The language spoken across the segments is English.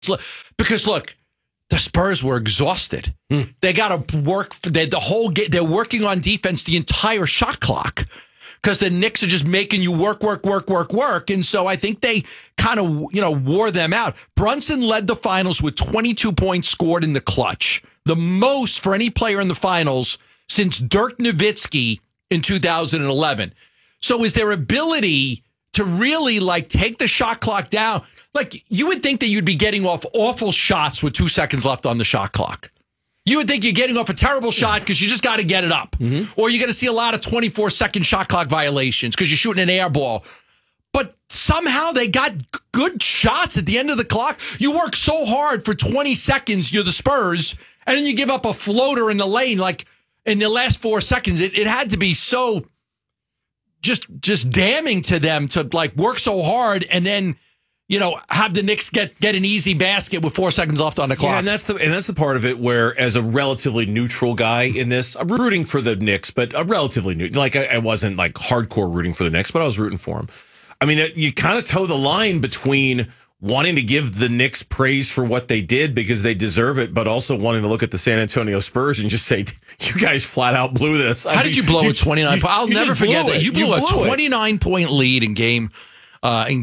Because look, the Spurs were exhausted. They got to work the whole game. They're working on defense the entire shot clock because the Knicks are just making you work. And so I think they kind of, wore them out. Brunson led the finals with 22 points scored in the clutch, the most for any player in the finals since Dirk Nowitzki in 2011. So is their ability to really take the shot clock down? You would think that you'd be getting off awful shots with 2 seconds left on the shot clock. You would think you're getting off a terrible shot because you just got to get it up. Or you're going to see a lot of 24-second shot clock violations because you're shooting an air ball. But somehow they got good shots at the end of the clock. You work so hard for 20 seconds, you're the Spurs, and then you give up a floater in the lane in the last 4 seconds. It had to be so just damning to them to work so hard and then have the Knicks get an easy basket with 4 seconds left on the clock. Yeah, and that's the part of it where, as a relatively neutral guy in this, I'm rooting for the Knicks, but I'm relatively new. I wasn't hardcore rooting for the Knicks, but I was rooting for them. I mean, you kind of toe the line between wanting to give the Knicks praise for what they did because they deserve it, but also wanting to look at the San Antonio Spurs and just say, you guys flat out blew this. How did you blow a 29 point? I'll never forget that. You blew a 29-point lead in game 4. A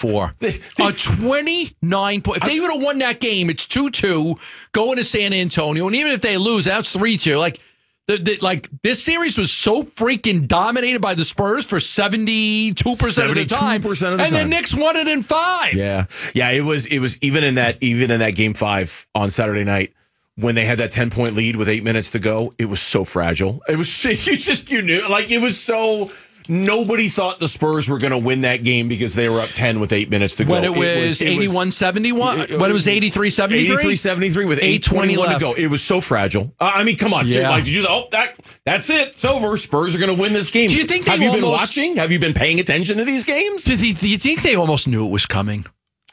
29-point. If they would have won that game, it's 2-2 going to San Antonio. And even if they lose, that's 3-2. This series was so freaking dominated by the Spurs for 72% of the time. And the Knicks won it in 5. Yeah. Yeah, it was even in that game 5 on Saturday night when they had that 10-point lead with 8 minutes to go, it was so fragile. It was you knew it was so. Nobody thought the Spurs were going to win that game because they were up 10 with 8 minutes to go. When it was 81-71? When it was 83-73? 83-73 with 8:21 to go. It was so fragile. I mean, come on. Yeah. That's it. It's over. Spurs are going to win this game. Do you think Have you been watching? Have you been paying attention to these games? Do you think they almost knew it was coming?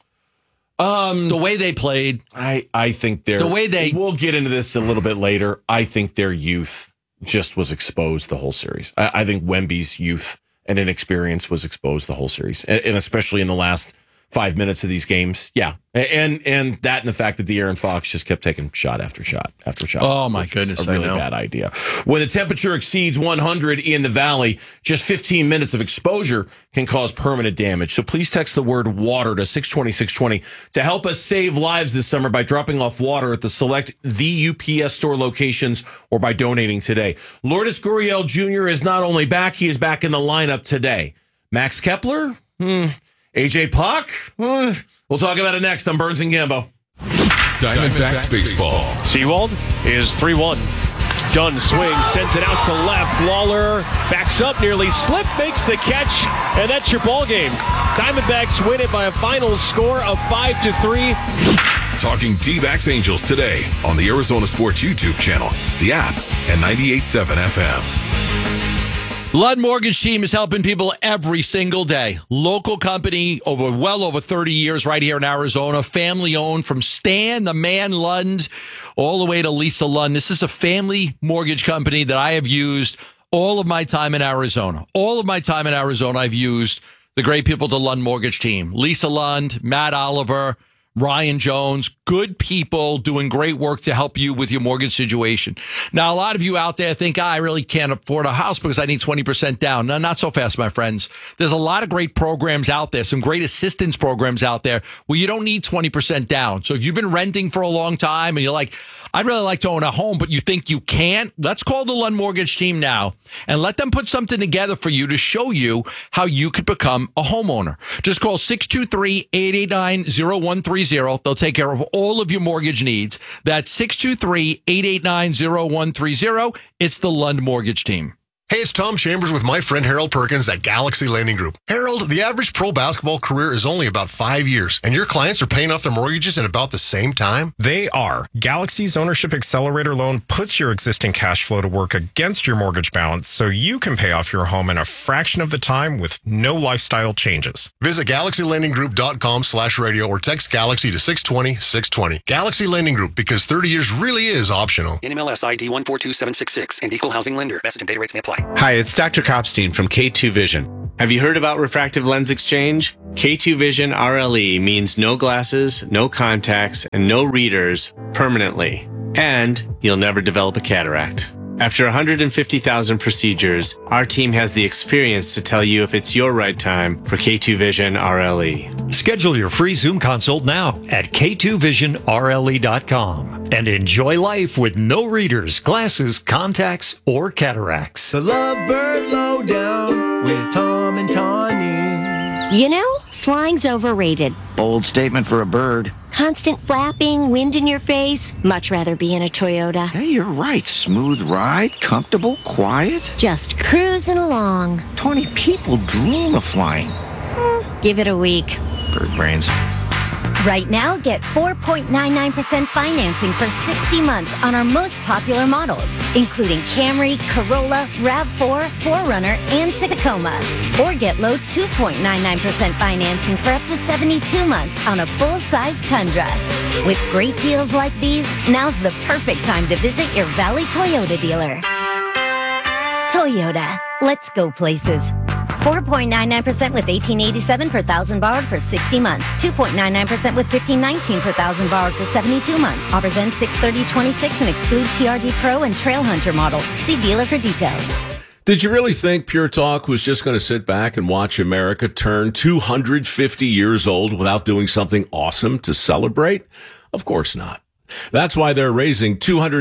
The way they played. I think we'll get into this a little bit later. I think their youth just was exposed the whole series. I think Wemby's youth and inexperience was exposed the whole series, and especially in the last 5 minutes of these games. Yeah, and that and the fact that De'Aaron Fox just kept taking shot after shot after shot. Oh my goodness, a really bad idea. When the temperature exceeds 100 in the valley, just 15 minutes of exposure can cause permanent damage. So please text the word water to 620-620 to help us save lives this summer by dropping off water at the select The UPS store locations or by donating today. Lourdes Gurriel Jr. is not only back, he is back in the lineup today. Max Kepler? AJ Puck? We'll talk about it next on Burns and Gambo. Diamondbacks baseball. Seawald is 3-1. Dunn swings, sends it out to left. Lawler backs up, nearly slipped, makes the catch, and that's your ball game. Diamondbacks win it by a final score of 5-3. Talking D-backs Angels today on the Arizona Sports YouTube channel, the app, and 98.7 FM. Lund Mortgage Team is helping people every single day. Local company well over 30 years right here in Arizona. Family owned from Stan, the man Lund, all the way to Lisa Lund. This is a family mortgage company that I have used all of my time in Arizona. All of my time in Arizona, I've used the great people at the Lund Mortgage Team. Lisa Lund, Matt Oliver, Ryan Jones, good people doing great work to help you with your mortgage situation. Now, a lot of you out there think, I really can't afford a house because I need 20% down. No, not so fast, my friends. There's a lot of great programs out there, some great assistance programs out there where you don't need 20% down. So if you've been renting for a long time and you're like, I'd really like to own a home, but you think you can't, let's call the Lund Mortgage Team now and let them put something together for you to show you how you could become a homeowner. Just call 623-889-0130. They'll take care of all of your mortgage needs. That's 623-889-0130. It's the Lund Mortgage Team. Hey, it's Tom Chambers with my friend Harold Perkins at Galaxy Lending Group. Harold, the average pro basketball career is only about 5 years, and your clients are paying off their mortgages in about the same time? They are. Galaxy's Ownership Accelerator loan puts your existing cash flow to work against your mortgage balance so you can pay off your home in a fraction of the time with no lifestyle changes. Visit GalaxyLendingGroup.com/radio or text Galaxy to 620-620. Galaxy Lending Group, because 30 years really is optional. NMLS ID 142766 and Equal Housing Lender. Message and data rates may apply. Hi, it's Dr. Kopstein from K2 Vision. Have you heard about refractive lens exchange? K2 Vision RLE means no glasses, no contacts, and no readers permanently. And you'll never develop a cataract. After 150,000 procedures, our team has the experience to tell you if it's your right time for K2 Vision RLE. Schedule your free Zoom consult now at k2visionrle.com and enjoy life with no readers, glasses, contacts, or cataracts. The Lovebird Lowdown with Tom and Tawny. You know, flying's overrated. Bold statement for a bird. Constant flapping, wind in your face. Much rather be in a Toyota. Hey, you're right. Smooth ride, comfortable, quiet. Just cruising along. 20 people dream of flying. Give it a week. Bird brains. Right now, get 4.99% financing for 60 months on our most popular models, including Camry, Corolla, RAV4, 4Runner, and Tacoma. Or get low 2.99% financing for up to 72 months on a full-size Tundra. With great deals like these, now's the perfect time to visit your Valley Toyota dealer. Toyota. Let's go places. 4.99% with $1,887 per thousand borrowed for 60 months. 2.99% with $1,519 per thousand borrowed for 72 months. Offers end 6/30/26 and exclude TRD Pro and Trail Hunter models. See dealer for details. Did you really think Pure Talk was just going to sit back and watch America turn 250 years old without doing something awesome to celebrate? Of course not. That's why they're raising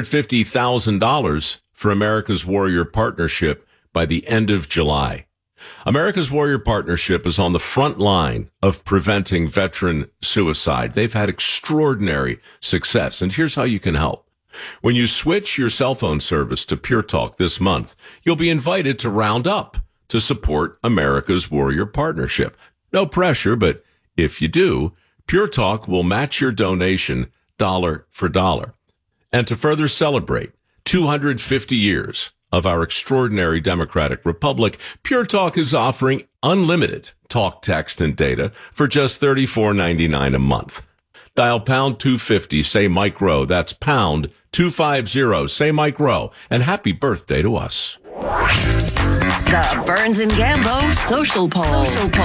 $250,000 for America's Warrior Partnership by the end of July. America's Warrior Partnership is on the front line of preventing veteran suicide. They've had extraordinary success, and here's how you can help. When you switch your cell phone service to Pure Talk this month, you'll be invited to round up to support America's Warrior Partnership. No pressure, but if you do, Pure Talk will match your donation dollar for dollar. And to further celebrate 250 years of our extraordinary democratic republic, Pure Talk is offering unlimited talk, text, and data for just $34.99 a month. Dial pound 250, say Mike Rowe. That's pound 250, say Mike Rowe. And happy birthday to us. The Burns and Gambo Social Poll.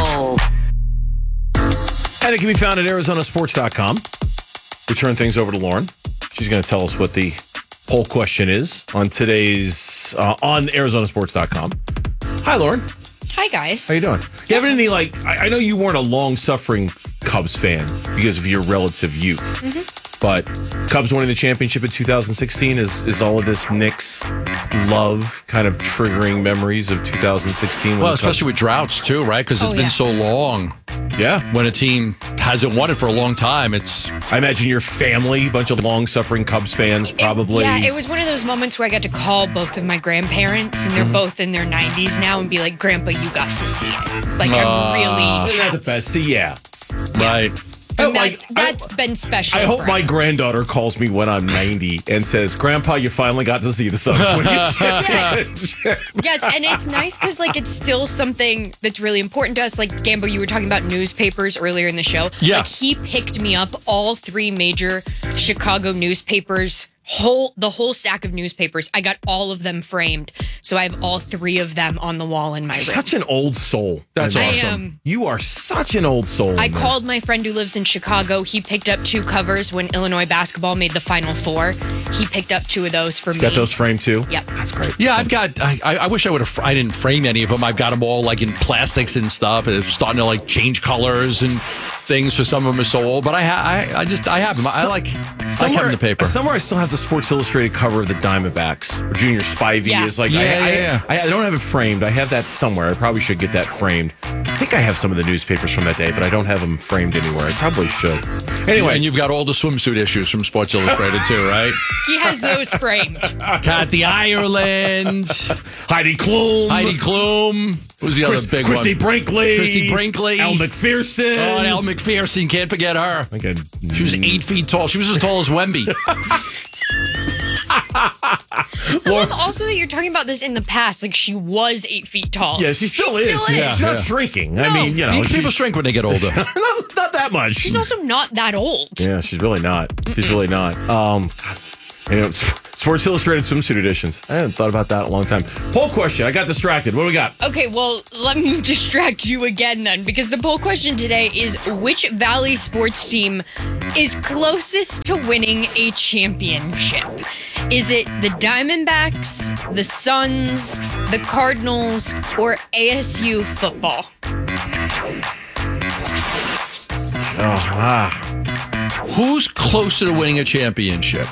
And it can be found at ArizonaSports.com. We turn things over to Lauren. She's going to tell us what the poll question is on today's on ArizonaSports.com. Hi, Lauren. Hi, guys. How you doing? Do you have any, I know you weren't a long-suffering Cubs fan because of your relative youth, but Cubs winning the championship in 2016, is all of this Knicks love kind of triggering memories of 2016? Well, especially with droughts, too, right? Because it's been so long. Yeah. When a team hasn't won it for a long time, I imagine your family, a bunch of long-suffering Cubs fans, probably. It was one of those moments where I got to call both of my grandparents, and they're both in their 90s now, and be like, Grandpa, you got to see it. I'm really Isn't that the best? See, yeah. Right. And that's been special. I hope my granddaughter calls me when I'm 90 and says, Grandpa, you finally got to see the Sox win the championship. Yes, and it's nice because it's still something that's really important to us. Like, Gambo, you were talking about newspapers earlier in the show. Yeah. He picked me up all three major Chicago newspapers, the whole stack of newspapers. I got all of them framed, so I have all three of them on the wall in my room. Such an old soul. That's awesome. You are such an old soul. I called my friend who lives in Chicago. He picked up 2 covers when Illinois basketball made the Final Four. He picked up 2 of those for me. Got those framed too? Yep. That's great. Yeah, I've got. I wish I would have. I didn't frame any of them. I've got them all in plastics and stuff. It's starting to change colors and things. For some of them are so old, but I have them. I like having the paper. Somewhere I still have the Sports Illustrated cover of the Diamondbacks. Where Junior Spivey is I don't have it framed. I have that somewhere. I probably should get that framed. I think I have some of the newspapers from that day, but I don't have them framed anywhere. I probably should. Anyway. And you've got all the swimsuit issues from Sports Illustrated too, right? He has those framed. Kathy Ireland. Heidi Klum. Who's the other big one? Christy Brinkley. Elle McPherson. Oh, Elle McPherson. Can't forget her. She was 8 feet tall. She was as tall as Wemby. I love also that you're talking about this in the past. She was 8 feet tall. Yeah, she still is. She's not shrinking. No. I mean, people shrink when they get older. not that much. She's also not that old. Yeah, she's really not. You know, Sports Illustrated swimsuit editions. I hadn't thought about that in a long time. Poll question. I got distracted. What do we got? Okay, well, let me distract you again then, because the poll question today is which Valley sports team is closest to winning a championship? Is it the Diamondbacks, the Suns, the Cardinals, or ASU football? Who's closer to winning a championship?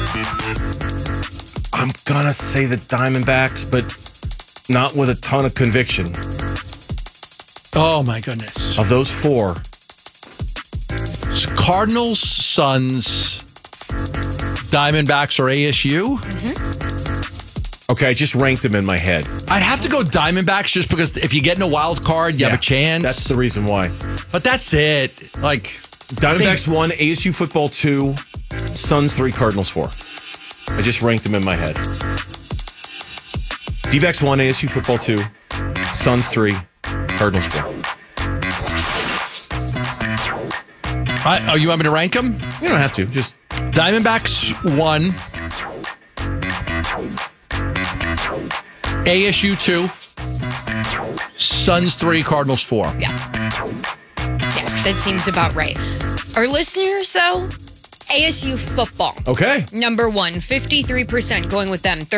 I'm going to say the Diamondbacks, but not with a ton of conviction. Oh, my goodness. Of those four. Cardinals, Suns, Diamondbacks, or ASU? Okay, I just ranked them in my head. I'd have to go Diamondbacks just because if you get in a wild card, you have a chance. That's the reason why. But that's it. Like Diamondbacks 1, ASU football 2, Suns 3, Cardinals 4. I just ranked them in my head. D-backs 1, ASU football 2, Suns 3, Cardinals 4. Oh, you want me to rank them? You don't have to. Just Diamondbacks 1, ASU 2, Suns 3, Cardinals 4. Yeah, that seems about right. Our listeners, though, ASU football. Okay. Number 1, 53% going with them,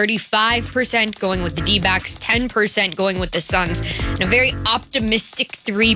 35% going with the D-backs, 10% going with the Suns, and a very optimistic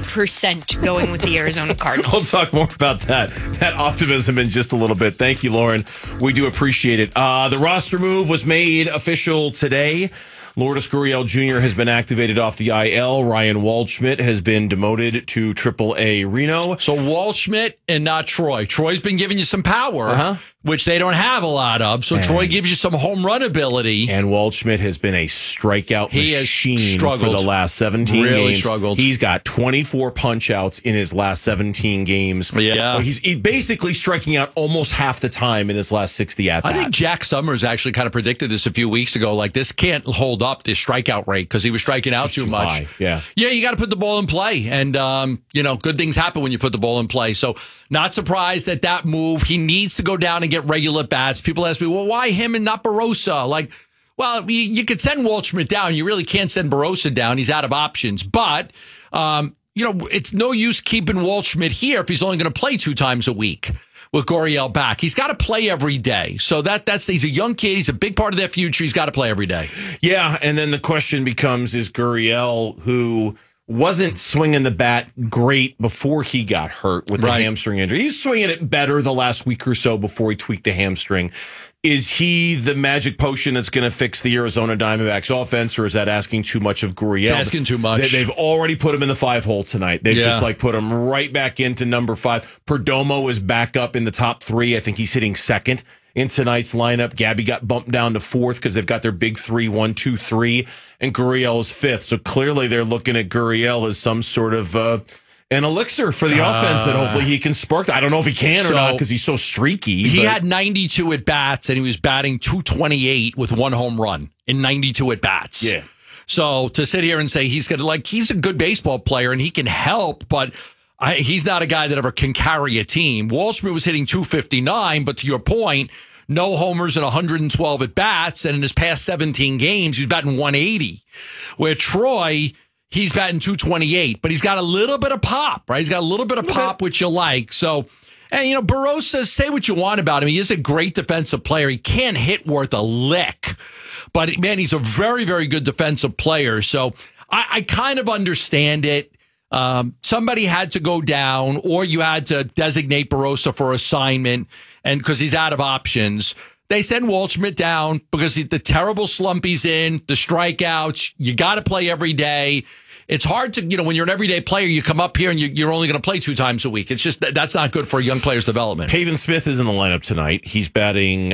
3% going with the Arizona Cardinals. We'll talk more about that optimism in just a little bit. Thank you, Lauren. We do appreciate it. The roster move was made official today. Lourdes Gurriel Jr. has been activated off the IL. Ryan Waldschmidt has been demoted to AAA Reno. So Waldschmidt and not Troy. Troy's been giving you some power, which they don't have a lot of. So Troy gives you some home run ability. And Waldschmidt has been a strikeout machine for the last 17 really games. Struggled. He's got 24 punch-outs in his last 17 games. Yeah. He's basically striking out almost half the time in his last 60 at-bats. I think Jack Summers actually kind of predicted this a few weeks ago. Like, this can't hold up, this strikeout rate, because he was striking out too much. High. Yeah, you got to put the ball in play. And, good things happen when you put the ball in play. So not surprised at that move. He needs to go down and get regular bats. People ask me, well, why him and not Barossa? Like, well, you could send Waldschmidt down. You really can't send Barossa down. He's out of options. But, it's no use keeping Waldschmidt here if he's only going to play 2 times a week with Gurriel back. He's got to play every day. So he's a young kid. He's a big part of their future. He's got to play every day. Yeah, and then the question becomes, is Gurriel, who wasn't swinging the bat great before he got hurt with the hamstring injury. He's swinging it better the last week or so before he tweaked the hamstring. Is he the magic potion that's going to fix the Arizona Diamondbacks offense, or is that asking too much of Gurriel? It's asking too much. They've already put him in the 5-hole tonight. They've just put him right back into number 5. Perdomo is back up in the top 3. I think he's hitting second in tonight's lineup. Gabby got bumped down to 4th because they've got their big 3, 1, 2, 3, and Gurriel is 5th. So clearly they're looking at Gurriel as some sort of an elixir for the offense that hopefully he can spark. I don't know if he can or not because he's so streaky. He had 92 at bats and he was batting .228 with 1 home run in 92 at bats. Yeah. So to sit here and say he's a good baseball player and he can help, but he's not a guy that ever can carry a team. Waldschmidt was hitting .259, but to your point, no homers and 112 at bats, and in his past 17 games, he's batting .180. Where Troy, he's batting .228, but he's got a little bit of pop, right? He's got a little bit of pop, which you like. So, and Barossa, say what you want about him. He is a great defensive player. He can't hit worth a lick, but man, he's a very, very good defensive player. So I kind of understand it. Somebody had to go down, or you had to designate Barossa for assignment, and because he's out of options, they send Waldschmidt down because the terrible slump he's in, the strikeouts. You got to play every day. It's hard to, when you're an everyday player, you come up here and you're only going to play 2 times a week. It's just that's not good for a young player's development. Pavin Smith is in the lineup tonight. He's batting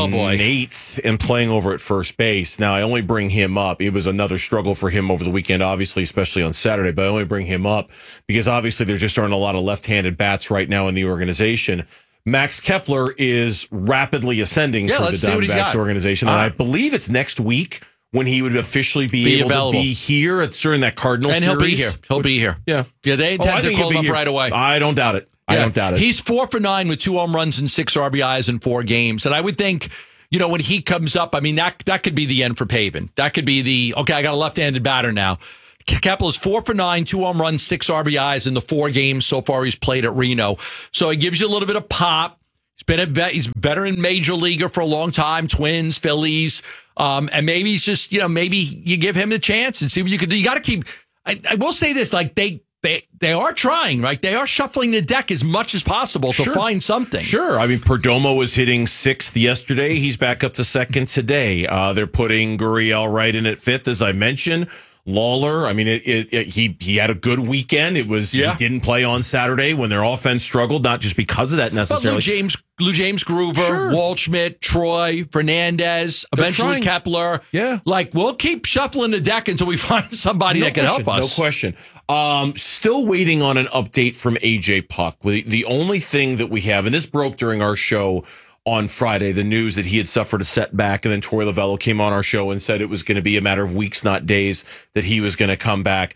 8th and playing over at first base. Now, I only bring him up. It was another struggle for him over the weekend, obviously, especially on Saturday, but I only bring him up because obviously there just aren't a lot of left-handed bats right now in the organization. Max Kepler is rapidly ascending for the Diamondbacks organization, and I believe it's next week when he would officially be able to be here. It's during that Cardinals series. And he'll be here. He'll be here. Yeah. Yeah, they intend to call him up right away. I don't doubt it. I don't doubt it. He's 4 for 9 with 2 home runs and 6 RBIs in 4 games. And I would think, when he comes up, I mean, that could be the end for Pavin. That could be I got a left-handed batter now. Kepler's 4 for 9, 2 home runs, 6 RBIs in the 4 games so far he's played at Reno. So it gives you a little bit of pop. He's better in major leaguer for a long time, Twins, Phillies. And maybe he's just, maybe you give him the chance and see what you can do. You got to keep, I will say this, like they are trying, right? They are shuffling the deck as much as possible to find something. Sure. I mean, Perdomo was hitting 6th yesterday. He's back up to 2nd today. They're putting Gurriel right in at 5th, as I mentioned. Lawler, I mean, he had a good weekend. He didn't play on Saturday when their offense struggled, not just because of that necessarily. But Lou James Groover, Waldschmidt, Troy, Fernandez, eventually Kepler. Yeah. Like, we'll keep shuffling the deck until we find somebody that can help us. No question. Still waiting on an update from AJ Puck. The only thing that we have, and this broke during our show on Friday, the news that he had suffered a setback, and then Torey Lovello came on our show and said it was going to be a matter of weeks, not days, that he was going to come back.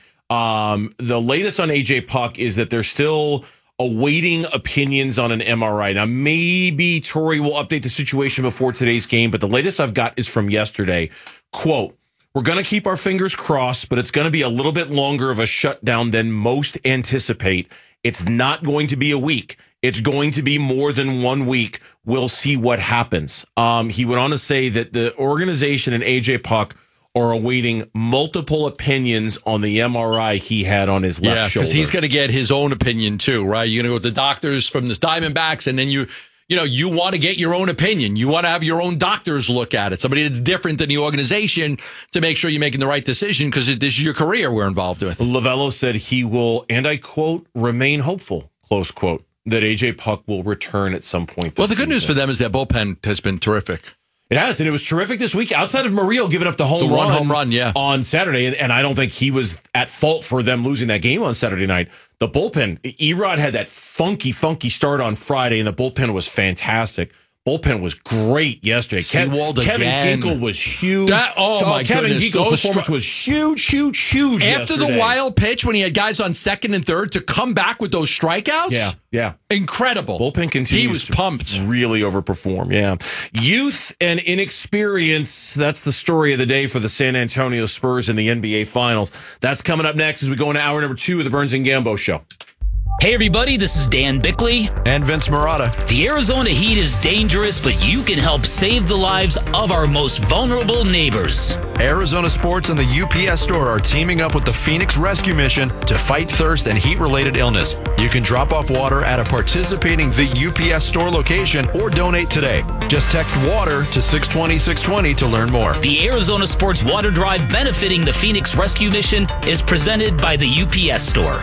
The latest on AJ Puck is that they're still awaiting opinions on an MRI. Now, maybe Torey will update the situation before today's game, but the latest I've got is from yesterday. Quote, "We're going to keep our fingers crossed, but it's going to be a little bit longer of a shutdown than most anticipate. It's not going to be a week. It's going to be more than 1 week. We'll see what happens." He went on to say that the organization and AJ Puck are awaiting multiple opinions on the MRI he had on his left shoulder. Because he's going to get his own opinion too, right? You're going to go to the doctors from the Diamondbacks, and then you want to get your own opinion. You want to have your own doctors look at it. Somebody that's different than the organization to make sure you're making the right decision, because this is your career we're involved with. Lovello said he will, and I quote, "remain hopeful," close quote, that AJ Puck will return at some point this Well, the good news for them is that bullpen has been terrific. It has, and it was terrific this week. Outside of Murillo giving up the home run on Saturday, and I don't think he was at fault for them losing that game on Saturday night. The bullpen, Erod had that funky start on Friday, and the bullpen was fantastic. Bullpen was great yesterday. Kevin Ginkel was huge. Kevin Ginkel's performance was huge After yesterday. the wild pitch, when he had guys on 2nd and 3rd, to come back with those strikeouts? Yeah. Incredible. Bullpen continues. He was pumped. Really overperform, yeah. Youth and inexperience, that's the story of the day for the San Antonio Spurs in the NBA Finals. That's coming up next as we go into hour number 2 of the Burns and Gambo Show. Hey everybody, this is Dan Bickley. And Vince Marotta. The Arizona heat is dangerous, but you can help save the lives of our most vulnerable neighbors. Arizona Sports and the UPS Store are teaming up with the Phoenix Rescue Mission to fight thirst and heat-related illness. You can drop off water at a participating The UPS Store location or donate today. Just text WATER to 620-620 to learn more. The Arizona Sports Water Drive benefiting the Phoenix Rescue Mission is presented by the UPS Store.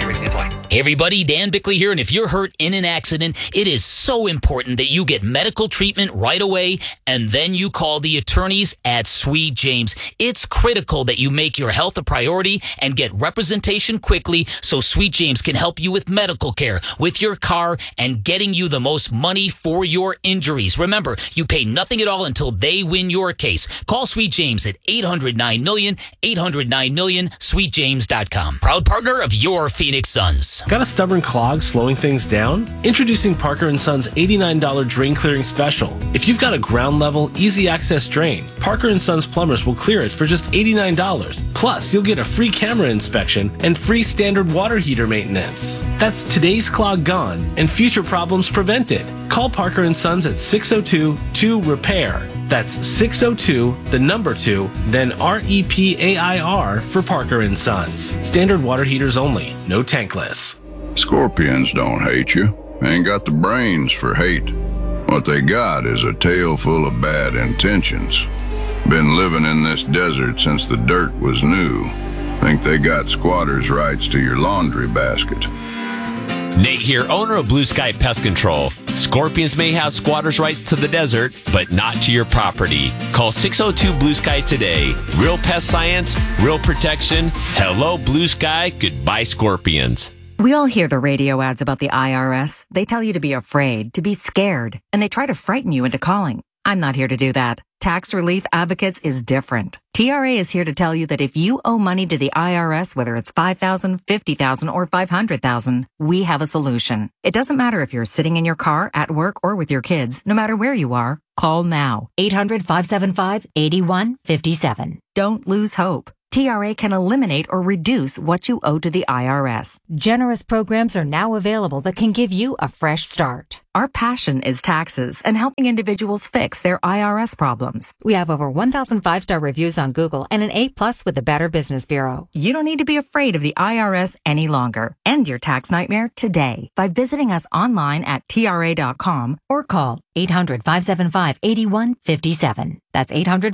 Hey everybody, Dan Bickley here, and if you're hurt in an accident, it is so important that you get medical treatment right away, and then you call the attorneys at Sweet James. It's critical that you make your health a priority and get representation quickly so Sweet James can help you with medical care, with your car, and getting you the most money for your injuries. Remember, you pay nothing at all until they win your case. Call Sweet James at 800-9-MILLION, 800-9-MILLION, sweetjames.com. Proud partner of your Phoenix Suns. Got a stubborn clog slowing things down? Introducing Parker & Son's $89 drain clearing special. If you've got a ground level, easy access drain, Parker & Son's plumbers will clear it for just $89. Plus, you'll get a free camera inspection and free standard water heater maintenance. That's today's clog gone and future problems prevented. Call Parker & Sons at 602-2-REPAIR. That's 602-2, then REPAIR for Parker & Sons. Standard water heaters only, no tankless. Scorpions don't hate you. Ain't got the brains for hate. What they got is a tail full of bad intentions. Been living in this desert since the dirt was new. Think they got squatters' rights to your laundry basket. Nate here, owner of Blue Sky Pest Control. Scorpions may have squatters' rights to the desert, but not to your property. Call 602 Blue Sky today. Real pest science, real protection. Hello, Blue Sky. Goodbye, Scorpions. We all hear the radio ads about the IRS. They tell you to be afraid, to be scared, and they try to frighten you into calling. I'm not here to do that. Tax Relief Advocates is different. TRA is here to tell you that if you owe money to the IRS, whether it's $5,000, $50,000, or $500,000, we have a solution. It doesn't matter if you're sitting in your car, at work, or with your kids. No matter where you are, Call now. 800-575-8157. Don't lose hope. TRA can eliminate or reduce what you owe to the IRS. Generous programs are now available that can give you a fresh start. Our passion is taxes and helping individuals fix their IRS problems. We have over 1,000 5-star reviews on Google and an A+ with the Better Business Bureau. You don't need to be afraid of the IRS any longer. End your tax nightmare today by visiting us online at TRA.com or call 800-575-8157. That's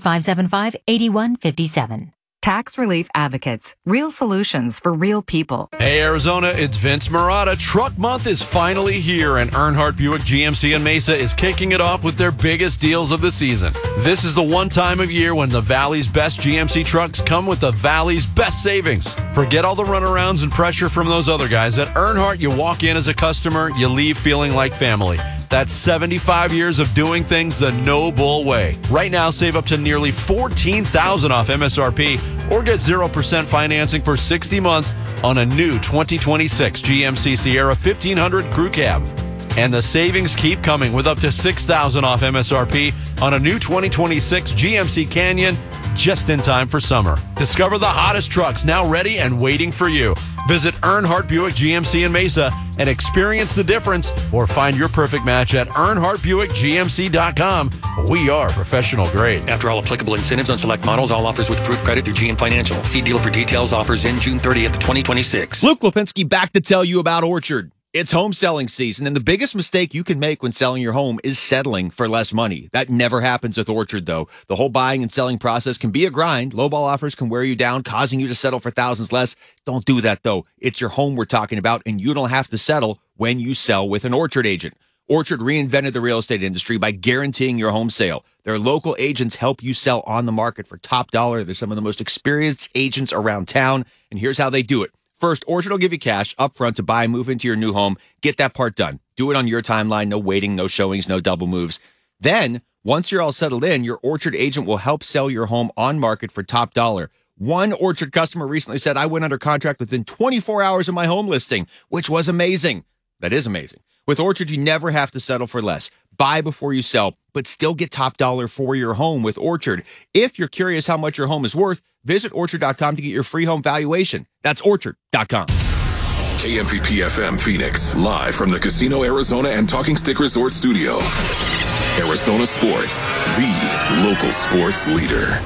800-575-8157. Tax Relief Advocates. Real solutions for real people. Hey, Arizona, it's Vince Marotta. Truck Month is finally here, and Earnhardt Buick GMC in Mesa is kicking it off with their biggest deals of the season. This is the one time of year when the Valley's best GMC trucks come with the Valley's best savings. Forget all the runarounds and pressure from those other guys. At Earnhardt, you walk in as a customer, you leave feeling like family. That's 75 years of doing things the no bull way. Right now, save up to nearly $14,000 off MSRP or get 0% financing for 60 months on a new 2026 GMC Sierra 1500 Crew Cab. And the savings keep coming with up to $6,000 off MSRP on a new 2026 GMC Canyon just in time for summer. Discover the hottest trucks now ready and waiting for you. Visit Earnhardt Buick GMC in Mesa and experience the difference, or find your perfect match at EarnhardtBuickGMC.com. We are professional grade. After all applicable incentives on select models, all offers with approved credit through GM Financial. See dealer for details. Offers in June 30th, 2026. Luke Lipinski back to tell you about Orchard. It's home selling season, and the biggest mistake you can make when selling your home is settling for less money. That never happens with Orchard, though. The whole buying and selling process can be a grind. Lowball offers can wear you down, causing you to settle for thousands less. Don't do that, though. It's your home we're talking about, and you don't have to settle when you sell with an Orchard agent. Orchard reinvented the real estate industry by guaranteeing your home sale. Their local agents help you sell on the market for top dollar. They're some of the most experienced agents around town, and here's how they do it. First, Orchard will give you cash up front to buy and move into your new home. Get that part done. Do it on your timeline. No waiting, no showings, no double moves. Then, once you're all settled in, your Orchard agent will help sell your home on market for top dollar. One Orchard customer recently said, I went under contract within 24 hours of my home listing, which was amazing. That is amazing. With Orchard, you never have to settle for less. Buy before you sell, but still get top dollar for your home with Orchard. If you're curious how much your home is worth, visit Orchard.com to get your free home valuation. That's Orchard.com. KMVP FM Phoenix, live from the Casino Arizona and Talking Stick Resort Studio. Arizona Sports, the local sports leader.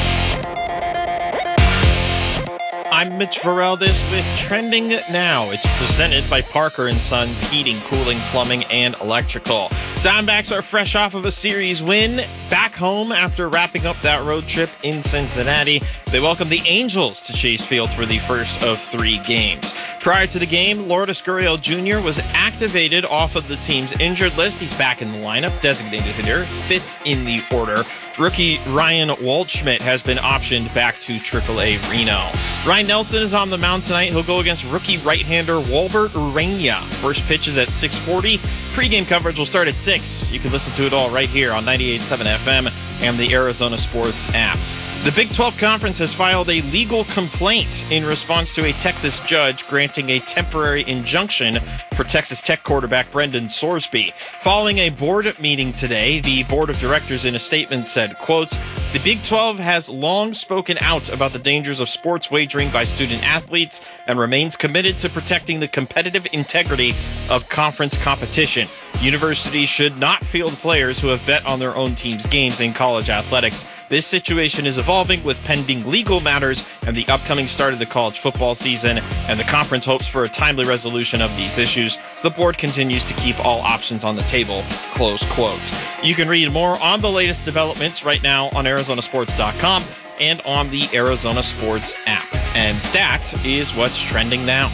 I'm Mitch Vareldes with Trending Now. It's presented by Parker & Sons Heating, Cooling, Plumbing, and Electrical. Diamondbacks are fresh off of a series win. Back home after wrapping up that road trip in Cincinnati. They welcome the Angels to Chase Field for the first of 3 games. Prior to the game, Lourdes Gurriel Jr. was activated off of the team's injured list. He's back in the lineup, designated hitter, 5th in the order. Rookie Ryan Waldschmidt has been optioned back to AAA Reno. Ryan Nelson is on the mound tonight. He'll go against rookie right-hander Walbert Urania. First pitch is at 6:40. Pre-game coverage will start at 6. You can listen to it all right here on 98.7 FM and the Arizona Sports app. The Big 12 Conference has filed a legal complaint in response to a Texas judge granting a temporary injunction for Texas Tech quarterback Brendan Sorsby. Following a board meeting today, the board of directors in a statement said, quote, "The Big 12 has long spoken out about the dangers of sports wagering by student athletes and remains committed to protecting the competitive integrity of conference competition. Universities should not field players who have bet on their own team's games in college athletics. This situation is evolving with pending legal matters and the upcoming start of the college football season, and the conference hopes for a timely resolution of these issues. The board continues to keep all options on the table," close quote. You can read more on the latest developments right now on ArizonaSports.com and on the Arizona Sports app. And that is what's trending now.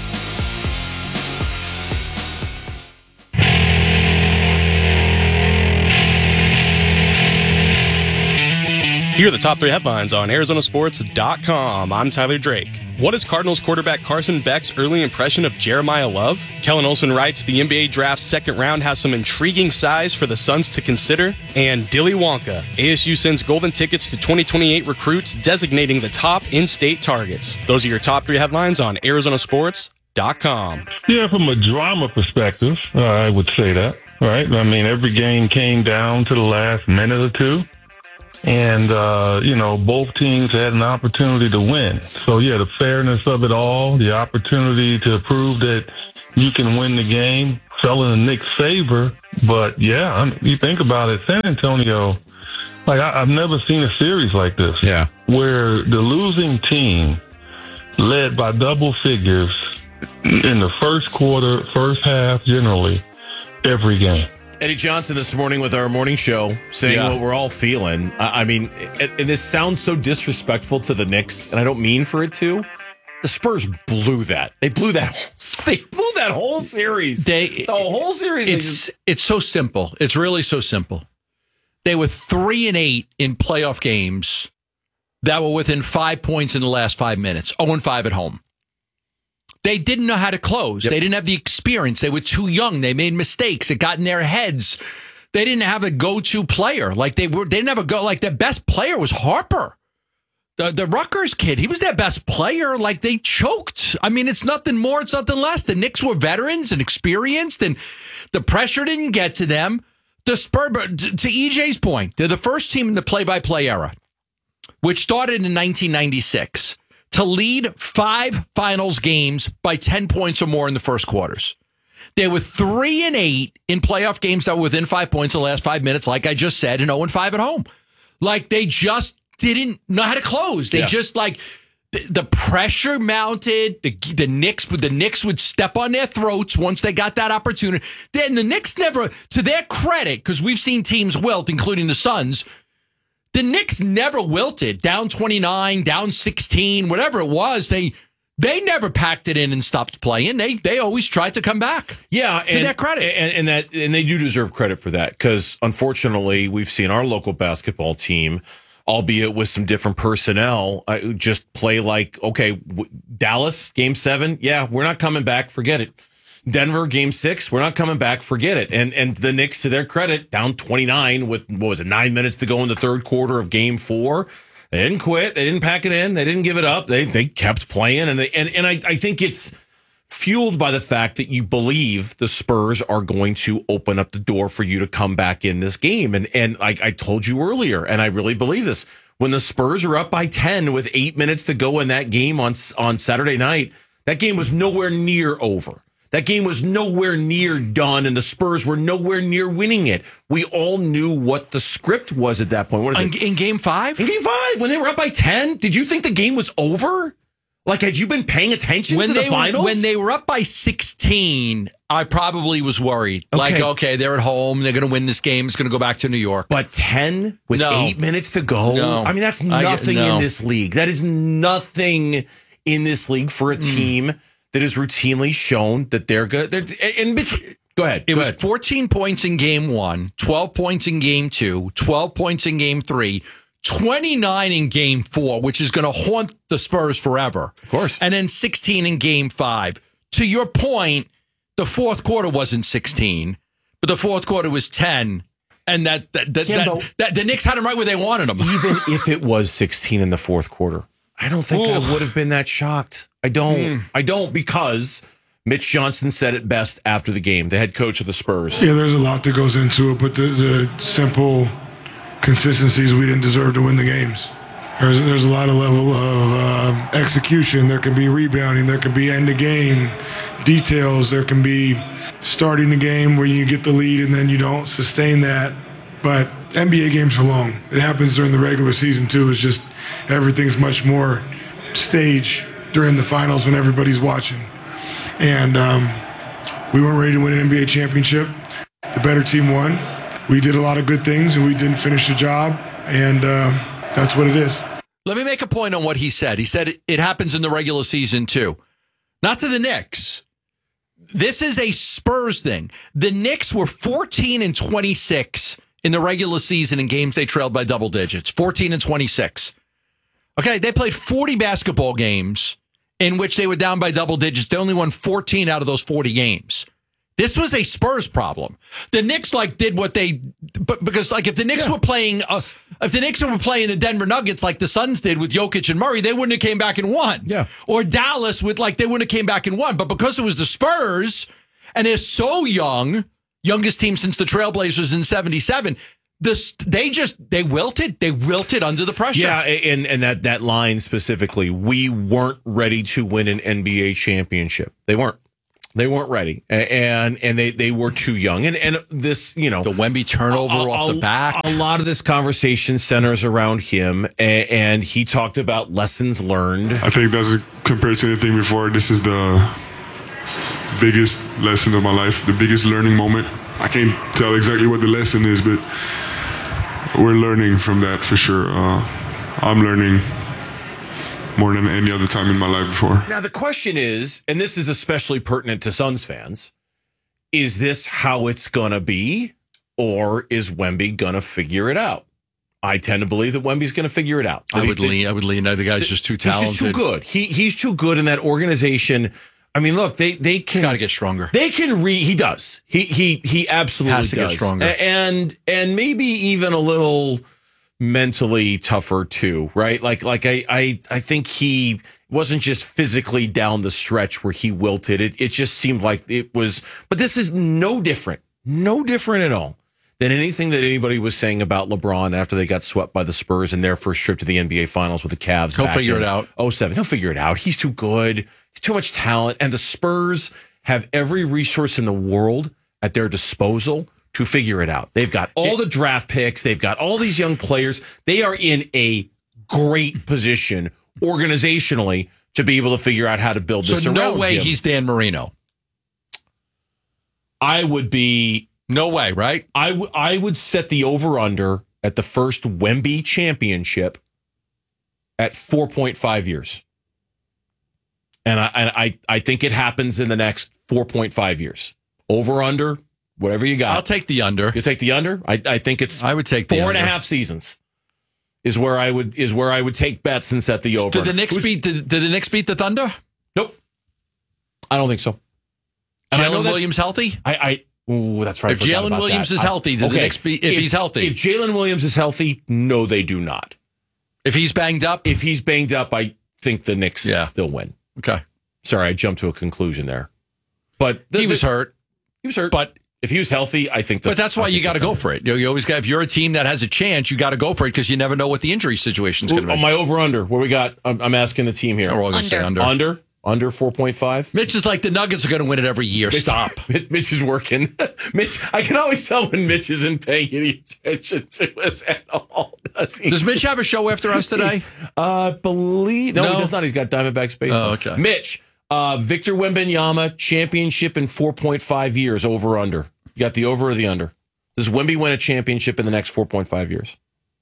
Here are the top 3 headlines on ArizonaSports.com. I'm Tyler Drake. What is Cardinals quarterback Carson Beck's early impression of Jeremiah Love? Kellen Olson writes, the NBA draft's second round has some intriguing size for the Suns to consider. And Dilly Wonka, ASU sends golden tickets to 2028 recruits, designating the top in-state targets. Those are your top 3 headlines on ArizonaSports.com. Yeah, from a drama perspective, I would say that. right? I mean, every game came down to the last minute or two. And, both teams had an opportunity to win. So, yeah, the fairness of it all, the opportunity to prove that you can win the game, fell in the Knicks' favor. But, yeah, you think about it, San Antonio, I've never seen a series like this. Yeah. Where the losing team led by double figures in the first quarter, first half, generally, every game. Eddie Johnson this morning with our morning show saying what we're all feeling. I mean, and this sounds so disrespectful to the Knicks, and I don't mean for it to. The Spurs blew that. They blew that. They blew that whole series. The whole series. It's so simple. It's really so simple. They were 3-8 in playoff games that were within 5 points in the last 5 minutes. 0-5 at home. They didn't know how to close. Yep. They didn't have the experience. They were too young. They made mistakes. It got in their heads. They didn't have a go-to player. They didn't have their best player was Harper. The Rutgers kid, he was their best player. They choked. I mean, it's nothing more, it's nothing less. The Knicks were veterans and experienced, and the pressure didn't get to them. The Spurs, to EJ's point, they're the first team in the play-by-play era, which started in 1996. To lead 5 finals games by 10 points or more in the first quarters. They were 3-8 in playoff games that were within 5 points in the last 5 minutes, like I just said, and 0-5 at home. They just didn't know how to close. They just the pressure mounted. The Knicks would step on their throats once they got that opportunity. Then the Knicks never, to their credit, because we've seen teams wilt, including the Suns. The Knicks never wilted, down 29, down 16, whatever it was. They never packed it in and stopped playing. They always tried to come back. Yeah, to their credit, and they do deserve credit for that, because unfortunately we've seen our local basketball team, albeit with some different personnel, just play Dallas Game 7. Yeah, we're not coming back. Forget it. Denver Game 6, we're not coming back. Forget it. And the Knicks, to their credit, down 29 with 9 minutes to go in the third quarter of Game 4. They didn't quit. They didn't pack it in. They didn't give it up. They kept playing, and I think it's fueled by the fact that you believe the Spurs are going to open up the door for you to come back in this game. And I told you earlier, and I really believe this, when the Spurs are up by 10 with 8 minutes to go in that game on Saturday night, that game was nowhere near over. That game was nowhere near done, and the Spurs were nowhere near winning it. We all knew what the script was at that point. What is it? In Game 5? In Game 5, when they were up by 10, did you think the game was over? Had you been paying attention to the finals? When they were up by 16, I probably was worried. Okay, they're at home. They're going to win this game. It's going to go back to New York. But 10 with 8 minutes to go? No. I mean, that's nothing in this league. That is nothing in this league for a team that has routinely shown that they're good. Go ahead. It was 14 points in Game 1, 12 points in Game 2, 12 points in Game 3, 29 in Game 4, which is going to haunt the Spurs forever. Of course. And then 16 in Game 5. To your point, the fourth quarter wasn't 16, but the fourth quarter was 10. And that the Knicks had them right where they wanted them. Even if it was 16 in the fourth quarter, I don't think I would have been that shocked. I don't, because Mitch Johnson said it best after the game, the head coach of the Spurs. Yeah, there's a lot that goes into it, but the simple consistency is we didn't deserve to win the games. There's a lot of level of execution. There can be rebounding. There can be end of game details. There can be starting the game where you get the lead and then you don't sustain that. But NBA games are long. It happens during the regular season too. It's just everything's much more staged during the finals when everybody's watching. And we weren't ready to win an NBA championship. The better team won. We did a lot of good things and we didn't finish the job. And that's what it is. Let me make a point on what he said. He said it happens in the regular season too. Not to the Knicks. This is a Spurs thing. The Knicks were 14-26 in the regular season in games they trailed by double digits. 14-26. Okay, they played 40 basketball games in which they were down by double digits. They only won 14 out of those 40 games. This was a Spurs problem. The Knicks did what they, because if the Knicks were playing, if the Knicks were playing the Denver Nuggets like the Suns did with Jokic and Murray, they wouldn't have came back and won. Yeah. Or Dallas they wouldn't have came back and won. But because it was the Spurs and they're so young, youngest team since the Trailblazers in '77. They wilted. They wilted under the pressure. Yeah, and that line specifically, we weren't ready to win an NBA championship. They weren't. They weren't ready, and they were too young. And this, the Wemby turnover off the back. A lot of this conversation centers around him, and he talked about lessons learned. I think that's compared to anything before. This is the biggest lesson of my life, the biggest learning moment. I can't tell exactly what the lesson is, but we're learning from that for sure. I'm learning more than any other time in my life before. Now, the question is, and this is especially pertinent to Suns fans, is this how it's going to be, or is Wemby going to figure it out? I tend to believe that Wemby's going to figure it out. I would lean. The guy's just too talented. He's just too good. He's too good in that organization. I mean, look, they can. He's got to get stronger. They can He does. He absolutely has to does. get stronger, and maybe even a little mentally tougher too, right? Like I think he wasn't just physically down the stretch where he wilted. It just seemed like it was. But this is no different at all than anything that anybody was saying about LeBron after they got swept by the Spurs in their first trip to the NBA Finals with the Cavs. He'll figure it out. 2007. He'll figure it out. He's too good. He's too much talent. And the Spurs have every resource in the world at their disposal to figure it out. They've got all the draft picks. They've got all these young players. They are in a great position organizationally to be able to figure out how to build this around no way him. He's Dan Marino. I would be... No way, right? I would set the over-under at the first Wemby championship at 4.5 years. And I think it happens in the next 4.5 years. Over-under, whatever you got. I'll take the under. You take the under? I think it's I would take the 4.5 seasons is where I would take bets and set the over. Did the Knicks beat the Thunder? Nope. I don't think so. Jalen Williams healthy? That's right. If Jalen Williams is healthy, did the Knicks beat if he's healthy? If Jalen Williams is healthy, no, they do not. If he's banged up? If he's banged up, I think the Knicks still win. Okay. Sorry, I jumped to a conclusion there. But he was hurt. He was hurt. But if he was healthy, I think. But that's why you got to go for it. You always got. If you're a team that has a chance, you got to go for it because you never know what the injury situation is going to be. On my over/under, what we got? I'm asking the team here. We're all going to say under. Under 4.5. Mitch is like the Nuggets are going to win it every year. Stop. Mitch is working. Mitch, I can always tell when Mitch isn't paying any attention to us at all. Does Mitch have a show after us today? Believe no, he does not. He's got Diamondbacks baseball. Oh, okay. Mitch, Victor Wembanyama championship in 4.5 years. Over under. You got the over or the under? Does Wemby win a championship in the next 4.5 years?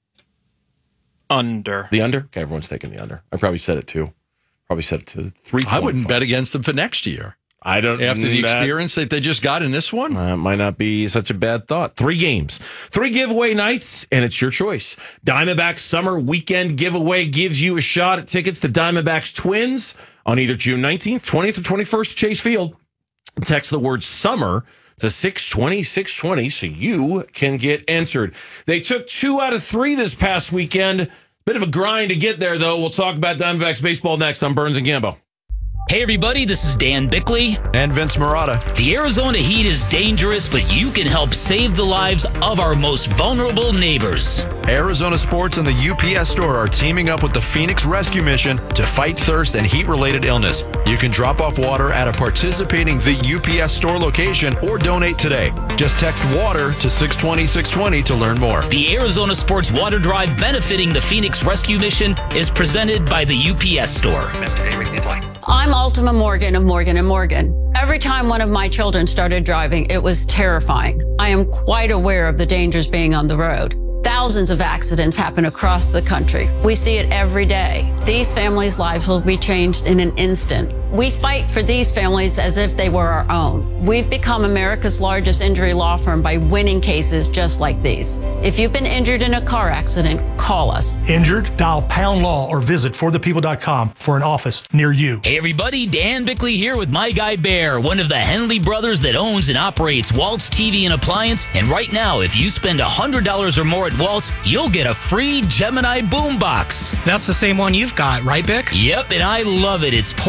Under. The under? Okay, everyone's taking the under. I probably said it too. Probably set it to 3.5. I wouldn't bet against them for next year. I don't. After the experience that they just got in this one, might not be such a bad thought. 3 games, 3 giveaway nights, and it's your choice. Diamondbacks Summer Weekend Giveaway gives you a shot at tickets to Diamondbacks Twins on either June 19th, 20th, or 21st at Chase Field. Text the word summer to 620 so you can get answered. They took 2 out of 3 this past weekend. Bit of a grind to get there, though. We'll talk about Diamondbacks baseball next on Burns and Gambo. Hey, everybody, this is Dan Bickley. And Vince Marotta. The Arizona heat is dangerous, but you can help save the lives of our most vulnerable neighbors. Arizona Sports and the UPS Store are teaming up with the Phoenix Rescue Mission to fight thirst and heat-related illness. You can drop off water at a participating The UPS Store location or donate today. Just text WATER to 620-620 to learn more. The Arizona Sports Water Drive benefiting the Phoenix Rescue Mission is presented by the UPS Store. I'm Ultima Morgan of Morgan & Morgan. Every time one of my children started driving, it was terrifying. I am quite aware of the dangers being on the road. Thousands of accidents happen across the country. We see it every day. These families' lives will be changed in an instant. We fight for these families as if they were our own. We've become America's largest injury law firm by winning cases just like these. If you've been injured in a car accident, call us. Injured? Dial #law or visit forthepeople.com for an office near you. Hey everybody, Dan Bickley here with my guy Bear, one of the Henley brothers that owns and operates Waltz TV and Appliance. And right now, if you spend $100 or more at Waltz, you'll get a free Gemini boombox. That's the same one you've got, right, Bick? Yep, and I love it. It's portable,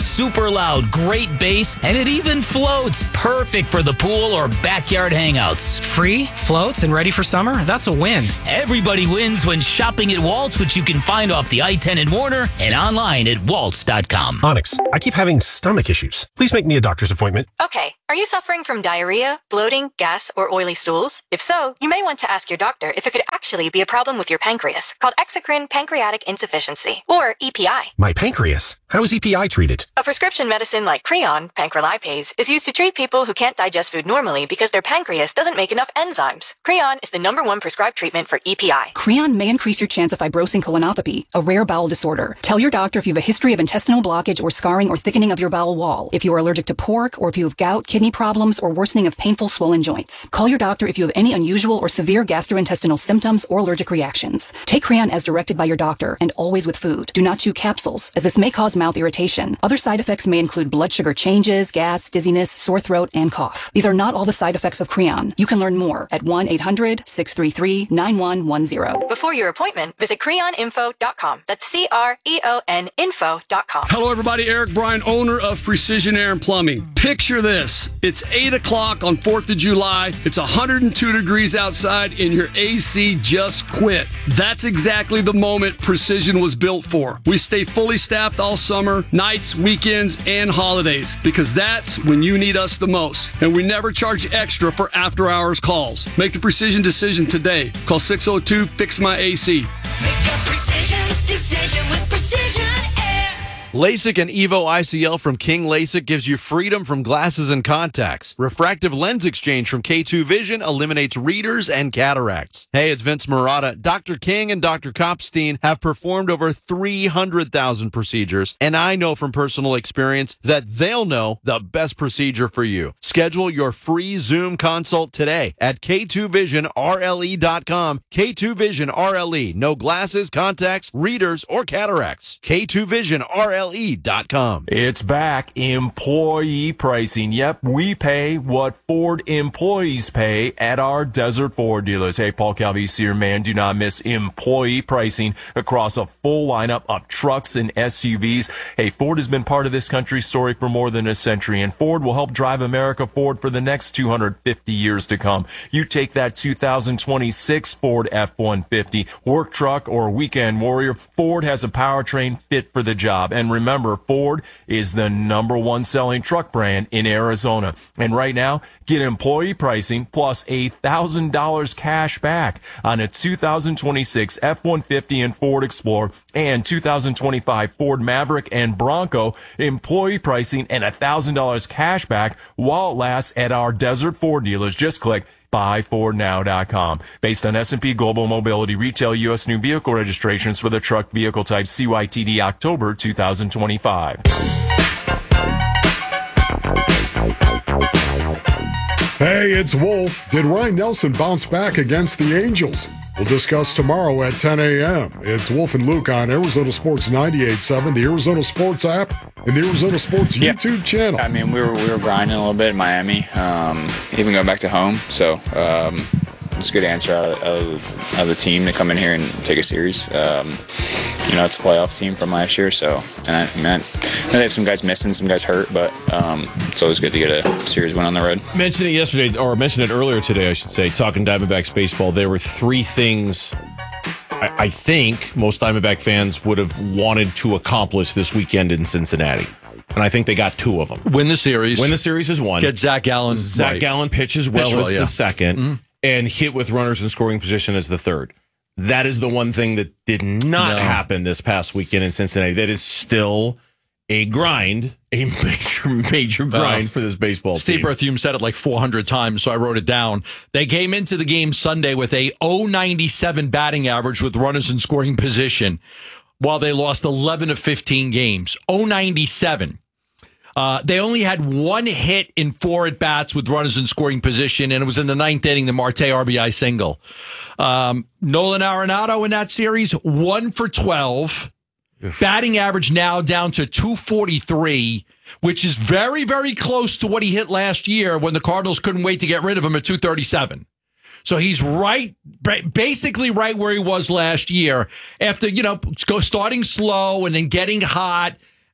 super loud, great bass, and it even floats. Perfect for the pool or backyard hangouts. Free, floats, and ready for summer? That's a win. Everybody wins when shopping at Waltz, which you can find off the I-10 in Warner and online at waltz.com. Onyx, I keep having stomach issues. Please make me a doctor's appointment. Okay, are you suffering from diarrhea, bloating, gas, or oily stools? If so, you may want to ask your doctor if it could actually be a problem with your pancreas, called exocrine pancreatic insufficiency, or EPI. My pancreas? How is EPI treated? A prescription medicine like Creon, pancrelipase, is used to treat people who can't digest food normally because their pancreas doesn't make enough enzymes. Creon is the #1 prescribed treatment for EPI. Creon may increase your chance of fibrosing colonopathy, a rare bowel disorder. Tell your doctor if you have a history of intestinal blockage or scarring or thickening of your bowel wall, if you are allergic to pork, or if you have gout, kidney problems, or worsening of painful swollen joints. Call your doctor if you have any unusual or severe gastrointestinal symptoms or allergic reactions. Take Creon as directed by your doctor and always with food. Do not chew capsules, as this may cause mouth irritation. Other side effects may include blood sugar changes, gas, dizziness, sore throat, and cough. These are not all the side effects of Creon. You can learn more at 1-800-633-9110. Before your appointment, visit creoninfo.com. That's CREON info.com. Hello, everybody. Eric Bryan, owner of Precision Air and Plumbing. Picture this. It's 8 o'clock on 4th of July. It's 102 degrees outside, and your AC just quit. That's exactly the moment Precision was built for. We stay fully staffed all summer, nights, weekends, and holidays, because that's when you need us the most. And we never charge extra for after-hours calls. Make the Precision decision today. Call 602-FIX-MY-AC. Precision decision with Precision Air. LASIK and EVO ICL from King LASIK gives you freedom from glasses and contacts. Refractive lens exchange from K2 Vision eliminates readers and cataracts. Hey, it's Vince Murata. Dr. King and Dr. Kopstein have performed over 300,000 procedures, and I know from personal experience that they'll know the best procedure for you. Schedule your free Zoom consult today at K2VisionRLE.com. K2 Vision RLE. No glasses, contacts, readers, or cataracts. K2VisionRLE.com. It's back. Employee pricing. Yep, we pay what Ford employees pay at our Desert Ford dealers. Hey, Paul Calvisi here, man. Do not miss employee pricing across a full lineup of trucks and SUVs. Hey, Ford has been part of this country's story for more than a century, and Ford will help drive America forward for the next 250 years to come. You take that 2026 Ford F-150, work truck, or weekend warrior, Ford has a powertrain fit for the job. And remember, Ford is the #1 selling truck brand in Arizona. And right now, get employee pricing plus $1,000 cash back on a 2026 F-150 and Ford Explorer and 2025 Ford Maverick and Bronco. Employee pricing and $1,000 cash back while it lasts at our Desert Ford dealers. Just click buyfordnow.com. Based on S&P Global Mobility retail U.S. new vehicle registrations for the truck vehicle type CYTD October 2025. Hey, it's Wolf. Did Ryan Nelson bounce back against the Angels? We'll discuss tomorrow at 10 a.m. It's Wolf and Luke on Arizona Sports 98.7, the Arizona Sports app, and the Arizona Sports YouTube channel. I mean, we were grinding a little bit in Miami, even going back to home. So it's a good answer out of the team to come in here and take a series. It's a playoff team from last year. So, and I know they have some guys missing, some guys hurt, but it's always good to get a series win on the road. Mentioned it yesterday, or mentioned it earlier today, I should say, talking Diamondbacks baseball. There were three things I think most Diamondback fans would have wanted to accomplish this weekend in Cincinnati. And I think they got two of them. Win the series. Win the series is one. Get Zach Gallen. Zach Gallen pitch as well as the second. Mm-hmm. And hit with runners in scoring position as the third. That is the one thing that did not happen this past weekend in Cincinnati. That is still a grind, a major grind for this baseball team. Steve Berthiaume said it like 400 times, so I wrote it down. They came into the game Sunday with a .097 batting average with runners in scoring position, while they lost 11 of 15 games. .097. They only had one hit in 4 at-bats with runners in scoring position, and it was in the 9th inning, the Marte RBI single. Nolan Arenado in that series, 1 for 12. Batting average now down to .243, which is very, very close to what he hit last year when the Cardinals couldn't wait to get rid of him at .237. So he's basically right where he was last year after, starting slow and then getting hot.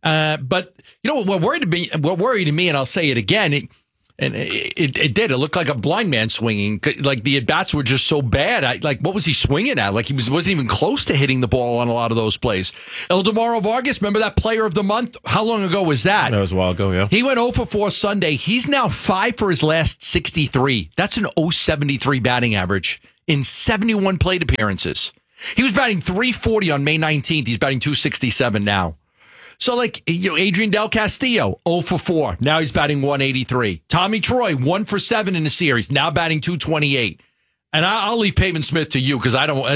But you know what worried me, and I'll say it again. It did. It looked like a blind man swinging. Like the at bats were just so bad. What was he swinging at? Like he wasn't even close to hitting the ball on a lot of those plays. Ildemaro Vargas, remember that player of the month? How long ago was that? That was a while ago. Yeah, he went 0 for 4 Sunday. He's now 5 for his last 63. That's an 0.73 batting average in 71 plate appearances. He was batting 340 on May 19th. He's batting 267 now. So, Adrian Del Castillo, 0 for 4. Now he's batting 183. Tommy Troy, 1 for 7 in the series. Now batting 228. And I'll leave Pavin Smith to you because I don't.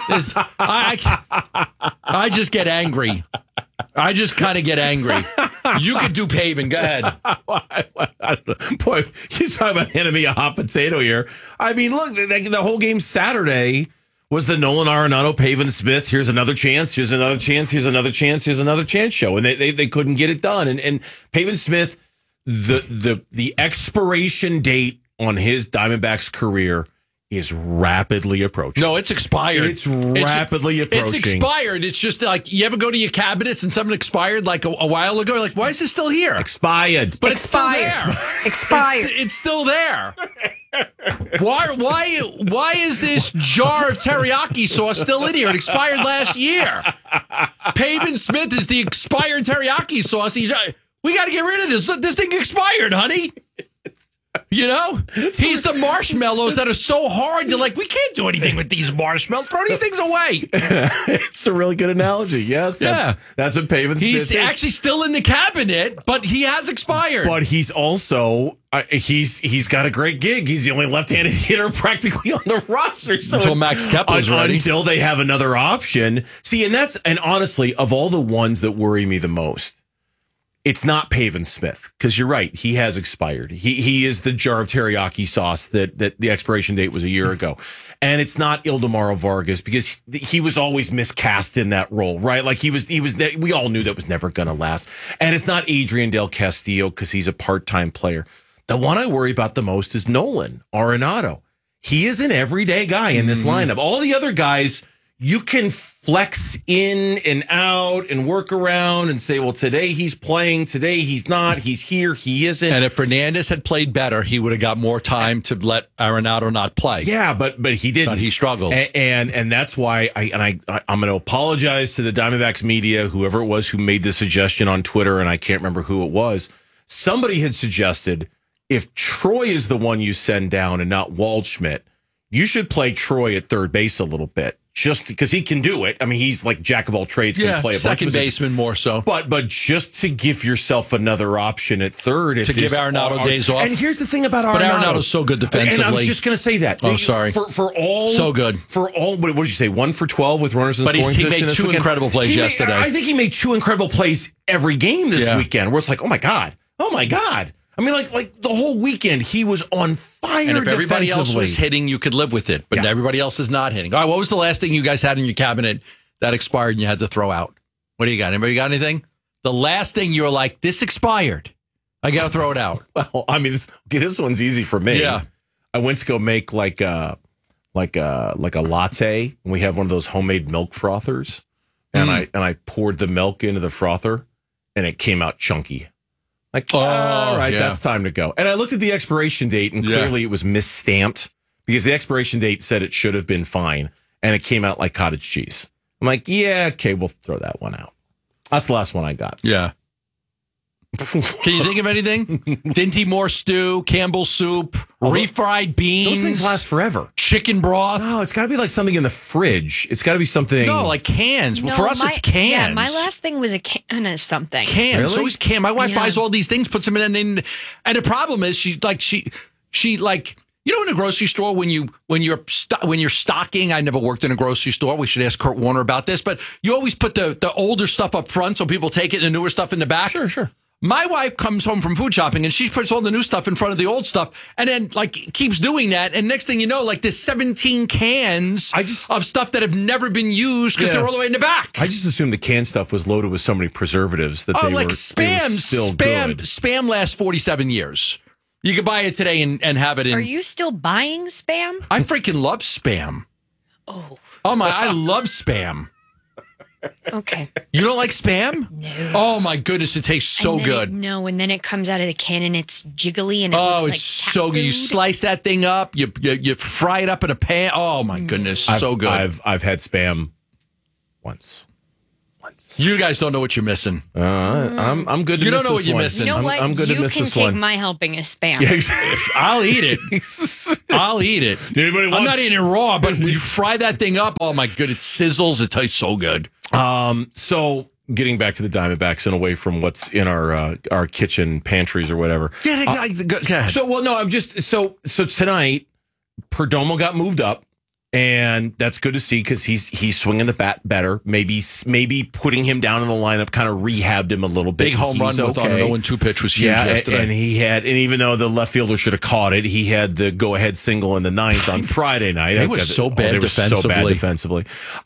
I just get angry. I just kind of get angry. You could do Pavin. Go ahead. Boy, you talk about enemy a hot potato here. I mean, look, the whole game Saturday was the Nolan Arenado, Pavin Smith. Here's another chance. Here's another chance. Here's another chance. Here's another chance show, and they couldn't get it done. And Pavin Smith, the expiration date on his Diamondbacks career is rapidly approaching. No, it's expired. It's rapidly approaching. It's expired. It's just like you ever go to your cabinets and something expired like a while ago. You're like, why is it still here? Expired. But it's still there. Expired. It's still there. Why is this jar of teriyaki sauce still in here? It expired last year. Pavin Smith is the expired teriyaki sauce. We got to get rid of this. This thing expired, honey. You know, he's the marshmallows that are so hard. You're like, we can't do anything with these marshmallows. Throw these things away. It's a really good analogy. Yes, that's what Pavin Smith is. He's actually still in the cabinet, but he has expired. But he's also he's got a great gig. He's the only left-handed hitter practically on the roster. So until Max Kepler's ready. Until they have another option. See, and honestly, of all the ones that worry me the most, it's not Pavin Smith, because you're right. He has expired. He is the jar of teriyaki sauce that the expiration date was a year ago. And it's not Ildemaro Vargas, because he was always miscast in that role, right? Like we all knew that was never going to last. And it's not Adrian Del Castillo, because he's a part-time player. The one I worry about the most is Nolan Arenado. He is an everyday guy in this lineup. All the other guys, you can flex in and out and work around and say, well, today he's playing, today he's not, he's here, he isn't. And if Fernandez had played better, he would have got more time to let Arenado not play. Yeah, but he didn't. But he struggled. And that's why I'm going to apologize to the Diamondbacks media, whoever it was who made this suggestion on Twitter, and I can't remember who it was. Somebody had suggested if Troy is the one you send down and not Waldschmidt, you should play Troy at third base a little bit. Just because he can do it. I mean, he's like jack of all trades. Can play a second baseman more so. But just to give yourself another option at third. To give Arenado days off. And here's the thing about Arenado. But Arenado's so good defensively. And I was just going to say that. Oh, sorry. For all. So good. For all, what did you say? 1 for 12 with runners in the scoring position. But he made two incredible plays yesterday. I think he made 2 incredible plays every game this weekend where it's like, oh my God. I mean, like the whole weekend, he was on fire. And if everybody else was hitting, you could live with it. But everybody else is not hitting. All right, what was the last thing you guys had in your cabinet that expired and you had to throw out? What do you got? Anybody got anything? The last thing you were like, this expired. I got to throw it out. Well, I mean, this one's easy for me. Yeah. I went to go make like a latte. And we have one of those homemade milk frothers. And I poured the milk into the frother, and it came out chunky. Like, all right, that's time to go. And I looked at the expiration date, and clearly it was misstamped because the expiration date said it should have been fine, and it came out like cottage cheese. I'm like, yeah, okay, we'll throw that one out. That's the last one I got. Yeah. Can you think of anything? Dinty Moore stew, Campbell's soup, refried beans. Those things last forever. Chicken broth. No, it's got to be like something in the fridge. It's got to be something. No, like cans. No, for us, it's cans. Yeah, my last thing was a can of something. Cans. Really? It's always can. My wife buys all these things, puts them in, and the problem is she you know, in a grocery store when you're stocking. I never worked in a grocery store. We should ask Kurt Warner about this, but you always put the older stuff up front so people take it, and the newer stuff in the back. Sure. My wife comes home from food shopping and she puts all the new stuff in front of the old stuff and then keeps doing that. And next thing you know, there's 17 cans of stuff that have never been used because they're all the way in the back. I just assumed the canned stuff was loaded with so many preservatives that they were still good. Spam lasts 47 years. You can buy it today and have it in. Are you still buying Spam? I freaking love Spam. Oh my, I love Spam. Okay. You don't like Spam? No. Oh my goodness, it tastes so good. And then it comes out of the can and it's jiggly and it looks like it's so good. You slice that thing up, you fry it up in a pan. Oh my goodness, so good. I've had Spam once. You guys don't know what you're missing. I'm good to You miss don't know this what you're one. missing. You know what? I'm good to miss You this can take one. my helping of Spam. Yeah, exactly. I'll eat it. I'll eat it. Anybody I'm wants- not eating it raw, but when you fry that thing up, oh my good, it sizzles. It tastes so good. So getting back to the Diamondbacks and away from what's in our kitchen pantries or whatever. Yeah, go ahead. So tonight, Perdomo got moved up. And that's good to see because he's swinging the bat better. Maybe putting him down in the lineup kind of rehabbed him a little bit. Big home run with on an 0-2 pitch was huge yesterday. And even though the left fielder should have caught it, he had the go-ahead single in the ninth on Friday night. They were so bad defensively.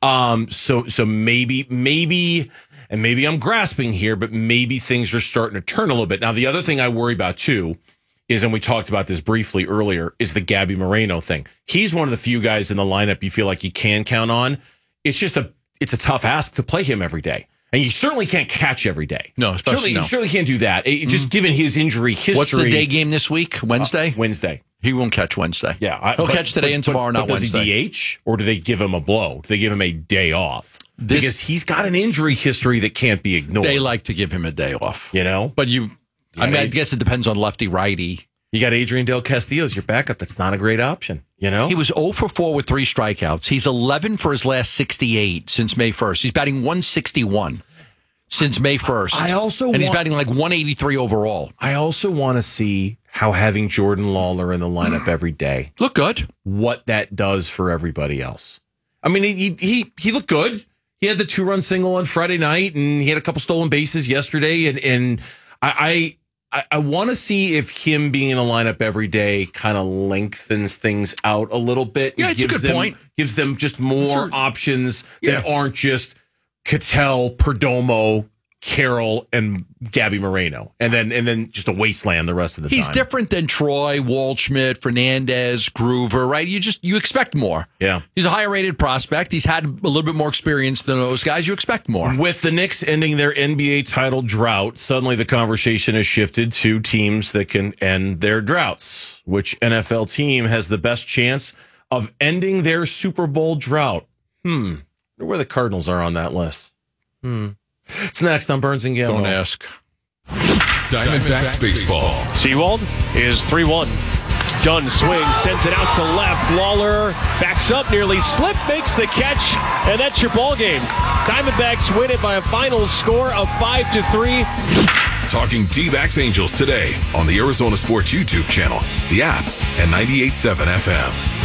So maybe, and maybe I'm grasping here, but maybe things are starting to turn a little bit. Now, the other thing I worry about too is, and we talked about this briefly earlier, is the Gabby Moreno thing. He's one of the few guys in the lineup you feel like you can count on. It's a tough ask to play him every day. And you certainly can't catch every day. No, especially You certainly can't do that. Just given his injury history. What's the day game this week? Wednesday? Wednesday. He won't catch Wednesday. Yeah. He'll catch today and tomorrow, not does Wednesday. Does he DH or do they give him a blow? Do they give him a day off? Because he's got an injury history that can't be ignored. They like to give him a day off. You know? But I guess it depends on lefty-righty. You got Adrian Del Castillo as your backup. That's not a great option, you know? He was 0 for 4 with 3 strikeouts. He's 11 for his last 68 since May 1st. He's batting 161 since May 1st. He's batting like 183 overall. I also want to see how having Jordan Lawler in the lineup every day look good. What that does for everybody else. I mean, he looked good. He had the 2-run single on Friday night, and he had a couple stolen bases yesterday. And I want to see if him being in the lineup every day kind of lengthens things out a little bit. Yeah, it's a good point. Gives them just more options that aren't just Cattell, Perdomo, Carroll, and Gabby Moreno, and then just a wasteland the rest of the time. He's different than Troy, Waldschmidt, Fernandez, Groover, right? You expect more. Yeah. He's a higher rated prospect. He's had a little bit more experience than those guys. You expect more. With the Knicks ending their NBA title drought, suddenly the conversation has shifted to teams that can end their droughts. Which NFL team has the best chance of ending their Super Bowl drought? I wonder where the Cardinals are on that list. It's next on Burns and Gamble. Don't ask. Diamondbacks baseball. Seawald is 3-1. Dunn swings, sends it out to left. Lawler backs up, nearly slipped, makes the catch, and that's your ball game. Diamondbacks win it by a final score of 5-3. Talking D-backs Angels today on the Arizona Sports YouTube channel, the app, and 98.7 FM.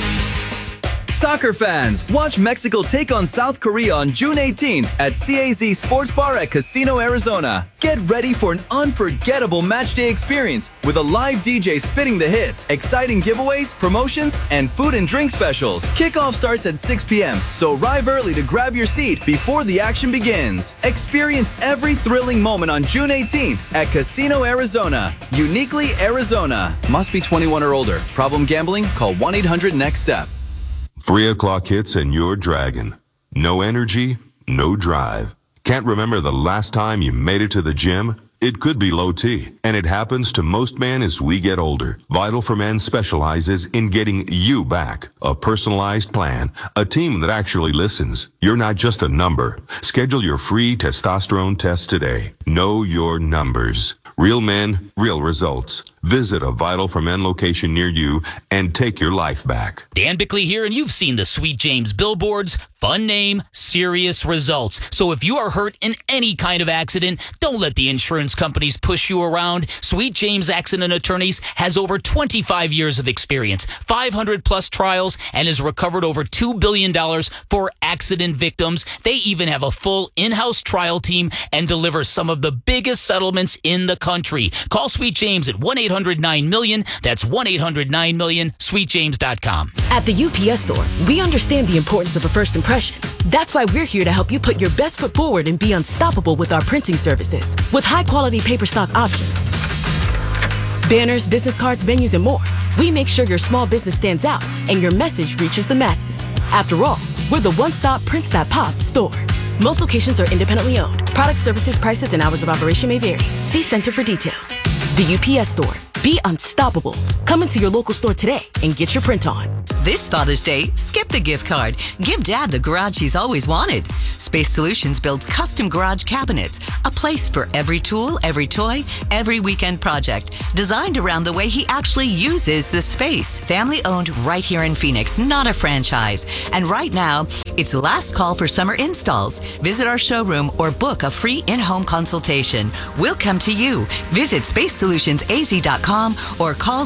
Soccer fans, watch Mexico take on South Korea on June 18th at CAZ Sports Bar at Casino, Arizona. Get ready for an unforgettable matchday experience with a live DJ spitting the hits, exciting giveaways, promotions, and food and drink specials. Kickoff starts at 6 p.m., so arrive early to grab your seat before the action begins. Experience every thrilling moment on June 18th at Casino, Arizona. Uniquely Arizona. Must be 21 or older. Problem gambling? Call 1-800-NEXT-STEP. 3 o'clock hits and you're dragging. No energy, no drive. Can't remember the last time you made it to the gym? It could be low T, and it happens to most men as we get older. Vital for Men specializes in getting you back. A personalized plan, a team that actually listens. You're not just a number. Schedule your free testosterone test today. Know your numbers. Real men, real results. Visit a Vital for Men location near you and take your life back. Dan Bickley here, and you've seen the Sweet James billboards. Fun name, serious results. So if you are hurt in any kind of accident, don't let the insurance companies push you around. Sweet James Accident Attorneys has over 25 years of experience, 500 plus trials, and has recovered over $2 billion for accident victims. They even have a full in-house trial team and deliver some of the biggest settlements in the country. Call Sweet James at 1-800-9-MILLION. That's 1-800-9-MILLION, sweetjames.com. At the UPS Store, we understand the importance of a first impression. That's why we're here to help you put your best foot forward and be unstoppable with our printing services. With high-quality paper stock options, banners, business cards, menus, and more, we make sure your small business stands out and your message reaches the masses. After all, we're the one-stop prints that pop store. Most locations are independently owned. Product, services, prices, and hours of operation may vary. See Center for details. The UPS Store. Be unstoppable. Come into your local store today and get your print on. This Father's Day, skip the gift card. Give Dad the garage he's always wanted. Space Solutions builds custom garage cabinets, a place for every tool, every toy, every weekend project, designed around the way he actually uses the space. Family owned right here in Phoenix, not a franchise. And right now, it's last call for summer installs. Visit our showroom or book a free in-home consultation. We'll come to you. Visit SpaceSolutionsAZ.com or call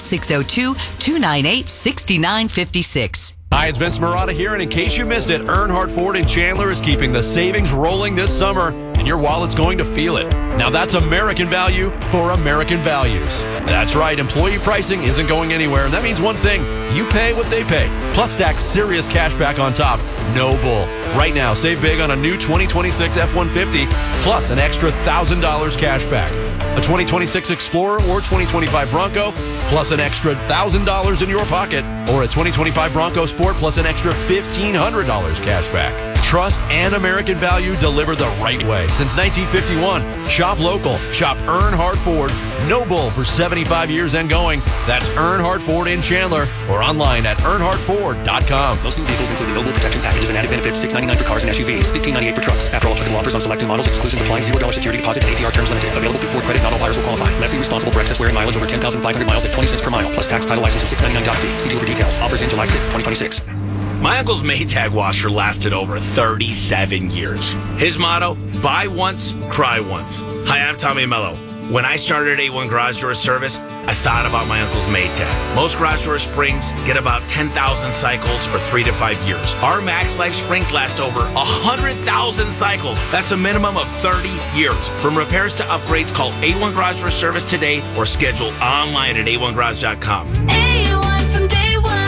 602-298-6956. Hi, it's Vince Marotta here, and in case you missed it, Earnhardt Ford in Chandler is keeping the savings rolling this summer, and your wallet's going to feel it. Now that's American value for American values. That's right, employee pricing isn't going anywhere, and that means one thing: you pay what they pay. Plus stack serious cash back on top. No bull. Right now, save big on a new 2026 F-150, plus an extra $1,000 cash back. A 2026 Explorer or 2025 Bronco, plus an extra $1,000 in your pocket, or a 2025 Bronco Sport plus an extra $1,500 cash back. Trust and American value delivered the right way. Since 1951, shop local. Shop Earnhardt Ford. No bull for 75 years and going. That's Earnhardt Ford in Chandler or online at earnhardtford.com. Most new vehicles include the Noble Protection Packages and added benefits, $699 for cars and SUVs, $1,598 for trucks. After all applicable offers on select new models, exclusions apply, $0 security deposit and APR terms limited. Available through Ford Credit, not all buyers will qualify. Lessee responsible for excess wear and mileage over 10,500 miles at 20 cents per mile, plus tax, title, license, and $699 dock fee. See dealer for details. Offers in July 6, 2026. My uncle's Maytag washer lasted over 37 years. His motto, buy once, cry once. Hi, I'm Tommy Mello. When I started A1 Garage Door Service, I thought about my uncle's Maytag. Most garage door springs get about 10,000 cycles or 3 to 5 years. Our Max Life springs last over 100,000 cycles. That's a minimum of 30 years. From repairs to upgrades, call A1 Garage Door Service today or schedule online at a1garage.com. A1 from day one.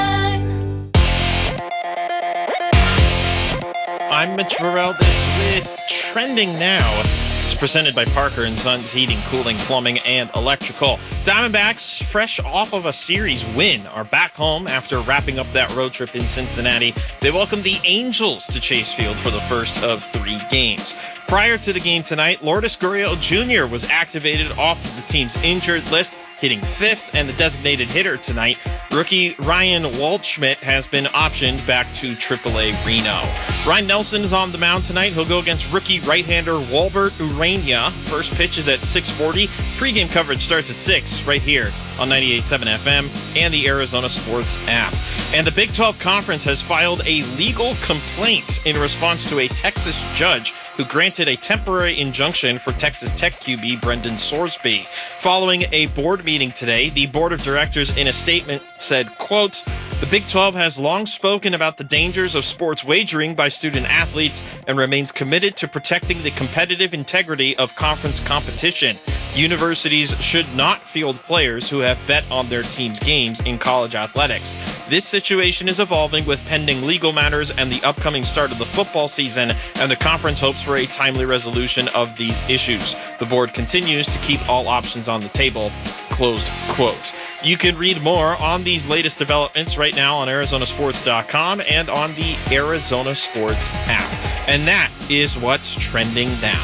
I'm Mitch Vareldes with Trending Now. It's presented by Parker & Sons Heating, Cooling, Plumbing, and Electrical. Diamondbacks, fresh off of a series win, are back home after wrapping up that road trip in Cincinnati. They welcome the Angels to Chase Field for the first of 3 games. Prior to the game tonight, Lourdes Gurriel Jr. was activated off of the team's injured list, hitting 5th, and the designated hitter tonight, rookie Ryan Waldschmidt, has been optioned back to AAA Reno. Ryan Nelson is on the mound tonight. He'll go against rookie right-hander Walbert Urania. First pitch is at 6:40. Pre-game coverage starts at 6 right here on 98.7 FM and the Arizona Sports app. And the Big 12 Conference has filed a legal complaint in response to a Texas judge who granted a temporary injunction for Texas Tech QB Brendan Sorsby. Following a board meeting today, the board of directors in a statement said, quote, "The Big 12 has long spoken about the dangers of sports wagering by student athletes and remains committed to protecting the competitive integrity of conference competition. Universities should not field players who have bet on their team's games in college athletics. This situation is evolving with pending legal matters and the upcoming start of the football season, and the conference hopes for a timely resolution of these issues. The board continues to keep all options on the table." Closed quote. You can read more on these latest developments right now on ArizonaSports.com and on the Arizona Sports app. And that is what's trending now.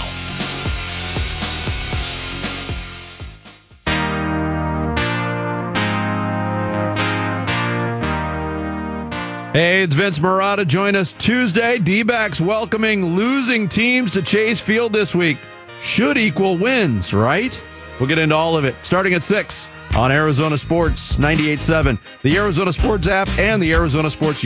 Hey, it's Vince Marotta. Join us Tuesday. D-backs welcoming losing teams to Chase Field this week. Should equal wins, right? We'll get into all of it starting at 6 on Arizona Sports 98.7, the Arizona Sports app, and the Arizona Sports